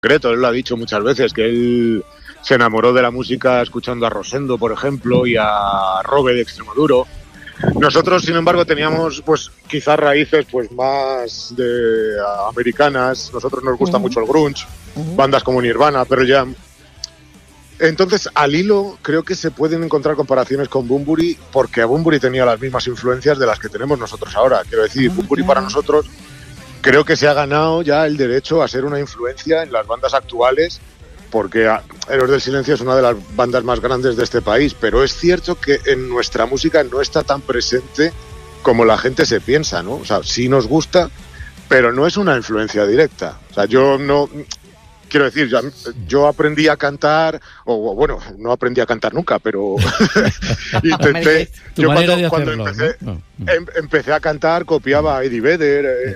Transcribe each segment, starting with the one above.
Él lo ha dicho muchas veces, que él se enamoró de la música escuchando a Rosendo, por ejemplo, y a Robe de Extremoduro. Nosotros, sin embargo, teníamos pues quizás raíces pues más americanas. Nosotros nos gusta mucho el grunge, bandas como Nirvana, Pearl Jam. Entonces, al hilo, creo que se pueden encontrar comparaciones con Bunbury, porque Bunbury tenía las mismas influencias de las que tenemos nosotros ahora. Quiero decir, Bunbury para nosotros creo que se ha ganado ya el derecho a ser una influencia en las bandas actuales, porque Héroes del Silencio es una de las bandas más grandes de este país, pero es cierto que en nuestra música no está tan presente como la gente se piensa, ¿no? O sea, sí nos gusta, pero no es una influencia directa. O sea, yo no... Quiero decir, yo aprendí a cantar, o bueno, no aprendí a cantar nunca, pero intenté... Yo cuando empecé a cantar, copiaba a Eddie Vedder,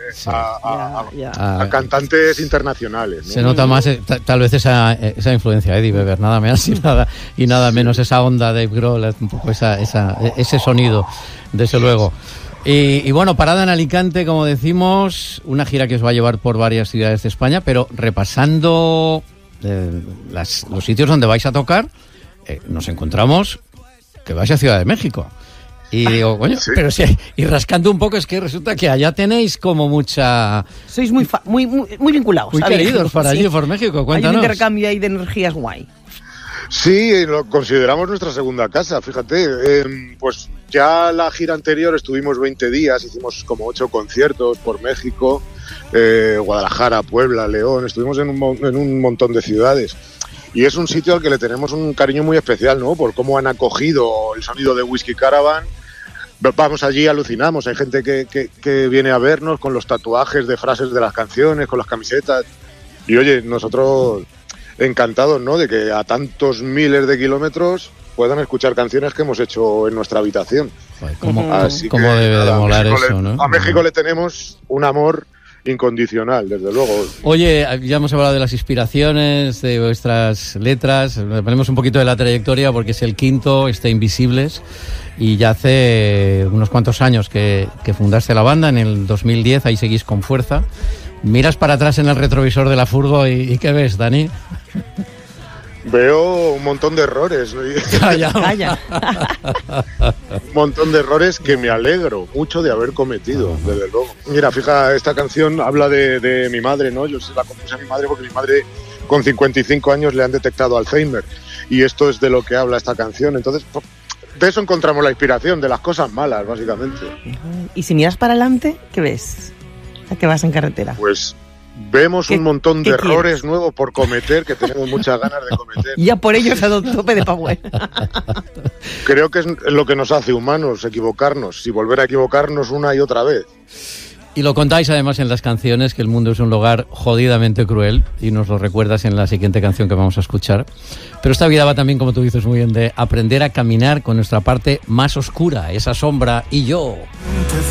a cantantes internacionales, ¿no? Se nota más tal vez esa influencia, Eddie Vedder, nada más y nada menos, esa onda de Dave Grohl, un poco ese sonido, desde luego. Y bueno, parada en Alicante, como decimos, una gira que os va a llevar por varias ciudades de España, pero repasando los sitios donde vais a tocar, nos encontramos que vais a Ciudad de México. Y digo, coño, sí. Pero sí, y rascando un poco es que resulta que allá tenéis como mucha... Sois muy vinculados. Muy queridos para allí, por México, cuéntanos. Hay un intercambio ahí de energías guay. Sí, lo consideramos nuestra segunda casa, fíjate. Pues ya la gira anterior estuvimos 20 días, hicimos como 8 conciertos por México, Guadalajara, Puebla, León, estuvimos en un montón de ciudades. Y es un sitio al que le tenemos un cariño muy especial, ¿no? Por cómo han acogido el sonido de Whiskey Caravan. Vamos allí, alucinamos, hay gente que viene a vernos con los tatuajes de frases de las canciones, con las camisetas. Y oye, nosotros... encantados, ¿no?, de que a tantos miles de kilómetros puedan escuchar canciones que hemos hecho en nuestra habitación. ¿Cómo debe de molar eso, no? A México le tenemos un amor incondicional, desde luego. Oye, ya hemos hablado de las inspiraciones, de vuestras letras, ponemos un poquito de la trayectoria porque es el quinto, Invisibles, y ya hace unos cuantos años que fundaste la banda, en el 2010, ahí seguís con fuerza. Miras para atrás en el retrovisor de la furgo y ¿qué ves, Dani? Veo un montón de errores. Calla. Un montón de errores que me alegro mucho de haber cometido, desde luego. Mira, fija, esta canción habla de mi madre, ¿no? Yo se la compuse a mi madre porque mi madre con 55 años le han detectado Alzheimer. Y esto es de lo que habla esta canción. Entonces, de eso encontramos la inspiración, de las cosas malas, básicamente. Y si miras para adelante, ¿qué ves? ¿A qué vas en carretera? Pues vemos un montón de errores nuevos por cometer, que tenemos muchas ganas de cometer. Ya por ello se ha dado un tope de power. Creo que es lo que nos hace humanos, equivocarnos y volver a equivocarnos una y otra vez. Y lo contáis además en las canciones, que el mundo es un lugar jodidamente cruel, y nos lo recuerdas en la siguiente canción que vamos a escuchar. Pero esta vida va también, como tú dices muy bien, de aprender a caminar con nuestra parte más oscura, esa sombra y yo. Te